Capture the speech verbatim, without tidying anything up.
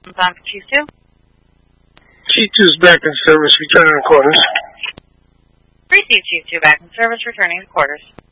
back to Chief two. Chief two's back in service, returning to quarters. Receive Chief two back in service, returning to quarters.